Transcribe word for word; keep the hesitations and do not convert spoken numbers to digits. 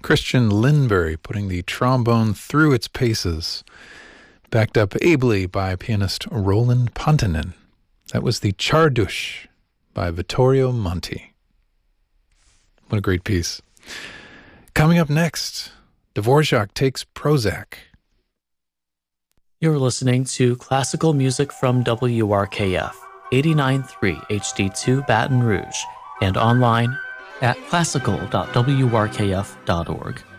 Christian Lindbergh putting the trombone through its paces, backed up ably by pianist Roland Pontanen. That was the Czardusz by Vittorio Monti. What a great piece. Coming up next, Dvorak takes Prozac. You're listening to classical music from W R K F, eighty-nine point three H D two Baton Rouge, and online at classical dot w r k f dot org.